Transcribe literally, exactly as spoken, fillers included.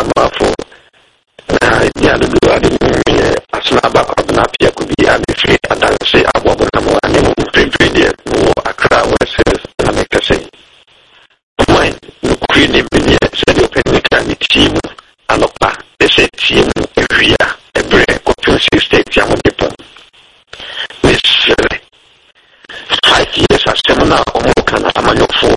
Amafo. Na ya do ade mu asna ba na pia ku bi ade free adanse abobo na mo ane mo free de no Accra West na make say. Mine no queen be said open can team alopa they say team area every copy state ya mo depo. This five years as semana omo kana amanyo fo